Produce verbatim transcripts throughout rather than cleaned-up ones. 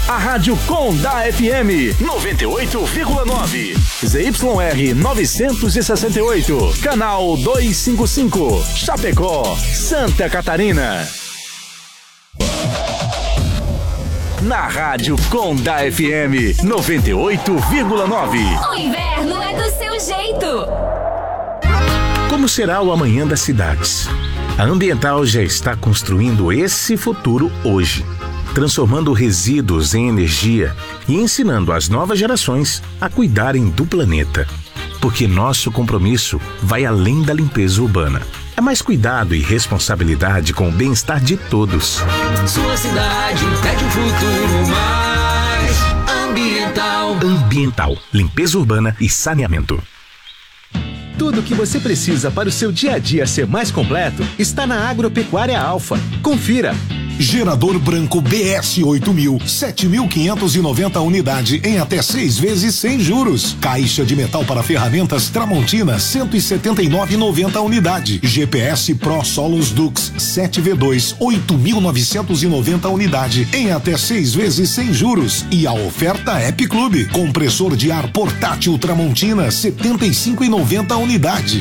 A Rádio Com da F M noventa e oito vírgula nove. Z Y R novecentos e sessenta e oito. Canal duzentos e cinquenta e cinco. Chapecó, Santa Catarina. Na Rádio Com da F M noventa e oito vírgula nove. O inverno é do seu jeito. Como será o amanhã das cidades? A Ambiental já está construindo esse futuro hoje, transformando resíduos em energia e ensinando as novas gerações a cuidarem do planeta. Porque nosso compromisso vai além da limpeza urbana. É mais cuidado e responsabilidade com o bem-estar de todos. Sua cidade pede um futuro mais ambiental. Ambiental, limpeza urbana e saneamento. Tudo o que você precisa para o seu dia a dia ser mais completo está na Agropecuária Alfa. Confira! Gerador branco B S oito mil, sete mil quinhentos e noventa unidade em até seis vezes sem juros. Caixa de metal para ferramentas Tramontina, cento e setenta e nove reais e noventa unidade. G P S Pro Solos Dux sete V dois, oito mil novecentos e noventa unidade em até seis vezes sem juros. E a oferta App Clube, compressor de ar portátil Tramontina, setenta e cinco reais e noventa unidade.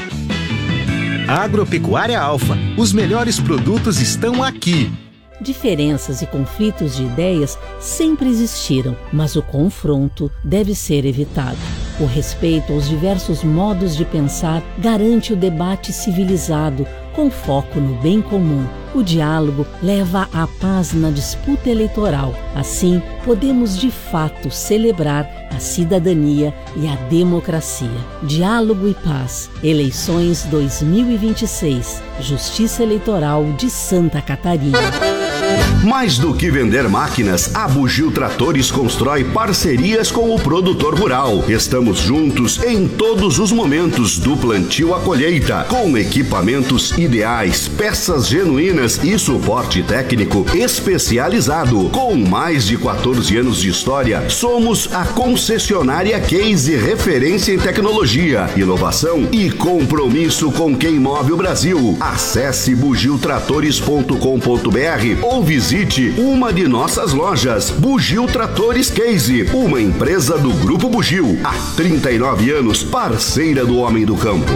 Agropecuária Alfa, os melhores produtos estão aqui. Diferenças e conflitos de ideias sempre existiram, mas o confronto deve ser evitado. O respeito aos diversos modos de pensar garante o debate civilizado, com foco no bem comum. O diálogo leva à paz na disputa eleitoral. Assim, podemos de fato celebrar a cidadania e a democracia. Diálogo e paz. Eleições dois mil e vinte e seis. Justiça Eleitoral de Santa Catarina. Mais do que vender máquinas, a Bugio Tratores constrói parcerias com o produtor rural. Estamos juntos em todos os momentos, do plantio à colheita, com equipamentos ideais, peças genuínas e suporte técnico especializado. Com mais de quatorze anos de história, somos a concessionária Case, referência em tecnologia, inovação e compromisso com quem move o Brasil. Acesse bugio tratores ponto com ponto b r ou visite uma de nossas lojas. Bugio Tratores Case, uma empresa do Grupo Bugio. Há trinta e nove anos, parceira do homem do campo.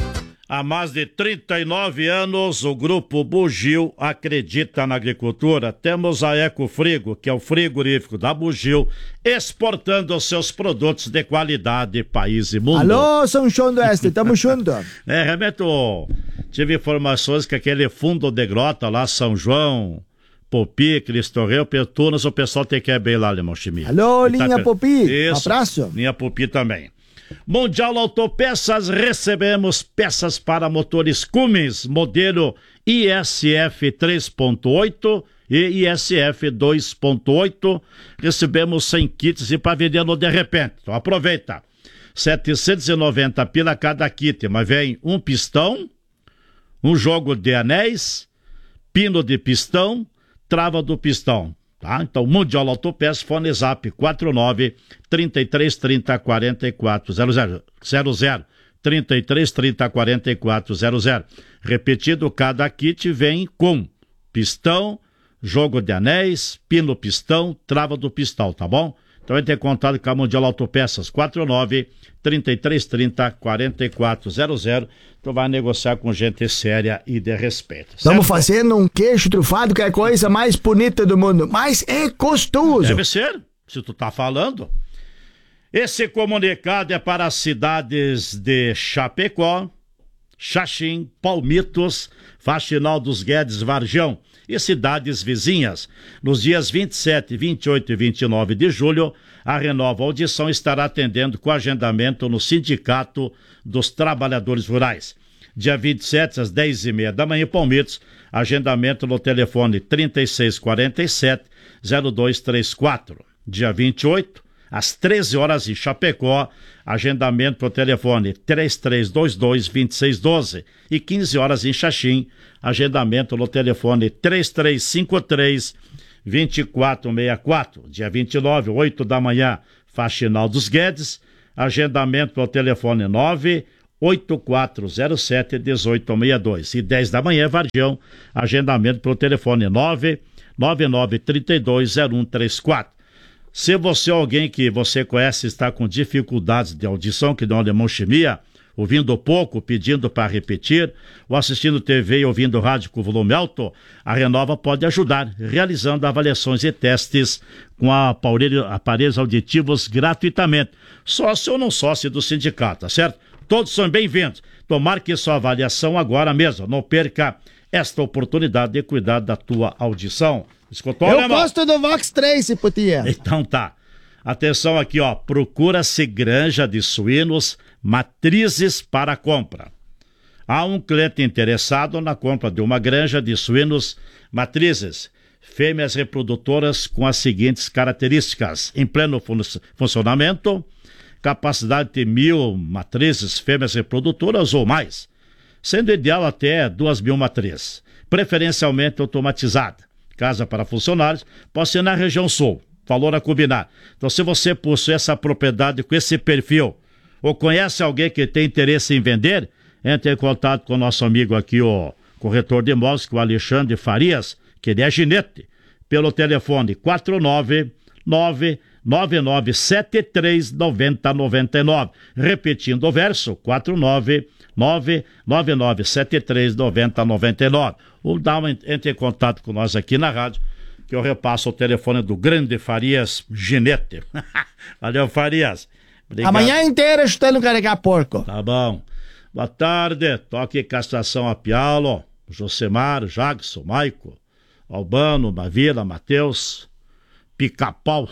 Há mais de trinta e nove anos, o Grupo Bugio acredita na agricultura. Temos a Ecofrigo, que é o frigorífico da Bugio, exportando os seus produtos de qualidade, país e mundo. Alô, São João do Oeste, tamo junto. É, Remeto, tive informações que aquele fundo de grota lá, São João, Popi, Cristo Rei, Petunas, o pessoal tem que ir bem lá, Alemão Chimia. Alô, linha tá... Popi, Isso, um abraço. Linha Popi também. Mundial Autopeças, recebemos peças para motores Cummins, modelo I S F três ponto oito e I S F dois ponto oito. Recebemos cem kits e para vender no de repente. Então aproveita. setecentos e noventa pila cada kit, mas vem um pistão, um jogo de anéis, pino de pistão, trava do pistão. Tá? Então, Mundial Autopeças, fone zap quatro nove, trinta e três, trinta, quarenta e quatro, zero zero, zero zero, trinta e três, trinta, quarenta e quatro, zero zero. Repetido, cada kit vem com pistão, jogo de anéis, pino pistão, trava do pistão, tá bom? Então, entre em contato com a Mundial Autopeças, quatro nove, trinta e três, trinta, quarenta e quatro, zero zero. Tu vai negociar com gente séria e de respeito. Estamos fazendo um queijo trufado, que é a coisa mais bonita do mundo, mas é gostoso. Deve ser, se tu tá falando. Esse comunicado é para as cidades de Chapecó, Xaxim, Palmitos, Faxinal dos Guedes, Varjão e cidades vizinhas. Nos dias vinte e sete, vinte e oito e vinte e nove de julho, a Renova Audição estará atendendo com agendamento no Sindicato dos Trabalhadores Rurais. Dia vinte e sete, às dez e meia da manhã, Palmitos, agendamento no telefone trinta e seis, quarenta e sete, zero dois três quatro. Dia vinte e oito, às treze horas em Chapecó, agendamento por telefone três três dois dois, dois seis um dois. E quinze horas em Xaxim, agendamento no telefone três três cinco três, dois quatro seis quatro. Dia vinte e nove, oito da manhã, Faxinal dos Guedes, agendamento no telefone nove oito quatro zero sete, um oito seis dois. E dez da manhã, Varjão, agendamento pelo telefone nove nove nove, três dois, zero um três quatro. Se você é alguém que você conhece está com dificuldades de audição, que dá uma leucemia, ouvindo pouco, pedindo para repetir, ou assistindo T V e ouvindo rádio com volume alto, a Renova pode ajudar, realizando avaliações e testes com aparelho, aparelhos auditivos gratuitamente. Sócio ou não sócio do sindicato, tá certo? Todos são bem-vindos. Então marque sua avaliação agora mesmo. Não perca esta oportunidade de cuidar da tua audição. Escutou, Eu né, irmão? gosto do Vox três, putinha. Então tá. Atenção aqui, ó. Procura-se granja de suínos matrizes para compra. Há um cliente interessado na compra de uma granja de suínos matrizes, fêmeas reprodutoras com as seguintes características: em pleno fun- funcionamento, capacidade de mil matrizes fêmeas reprodutoras ou mais, sendo ideal até duas mil matrizes, preferencialmente automatizada. Casa para funcionários, pode ser na região sul, valor a combinar. Então, se você possui essa propriedade com esse perfil, ou conhece alguém que tem interesse em vender, entre em contato com o nosso amigo aqui, o corretor de imóveis, que é o Alexandre Farias, que ele é ginete, pelo telefone quatro nove nove nove nove sete três nove zero nove nove. Repetindo o verso, quatro nove nove nove nove sete três nove zero nove nove. Ou dá uma, entre em contato com nós aqui na rádio, que eu repasso o telefone do grande Farias Ginete. Valeu, Farias. Obrigado. Amanhã inteira chutando carregar porco. Tá bom. Boa tarde. Toque castração a Pialo, Josemar, Jagson, Maico, Albano, Mavila, Matheus, Pica-Pau,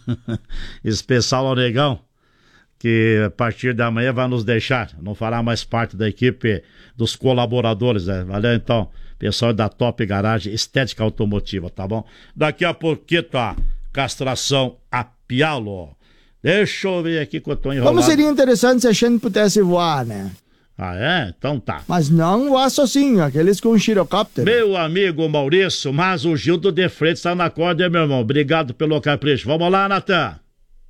especial ao Negão, que a partir da manhã vai nos deixar, não fará mais parte da equipe dos colaboradores, né? Valeu então, pessoal da Top Garagem Estética Automotiva, tá bom? Daqui a pouquinho a castração a Pialo. Deixa eu ver aqui que eu tô enrolado. Como seria interessante se a gente pudesse voar, né? Ah, é? Então tá. Mas não voar sozinho, aqueles com um girocóptero. Meu amigo Maurício, mas o Gildo de Freitas está na corda, meu irmão. Obrigado pelo capricho. Vamos lá, Natan.